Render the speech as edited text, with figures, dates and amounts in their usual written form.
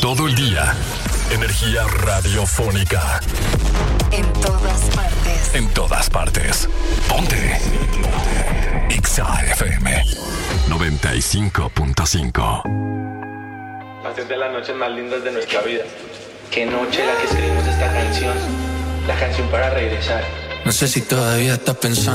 Todo el día. Energía radiofónica. En todas partes. En todas partes. Ponte. Exa FM 95.5. Va a ser de las noches más lindas de nuestra vida. Qué noche la que escribimos esta canción. La canción para regresar. No sé si todavía estás pensando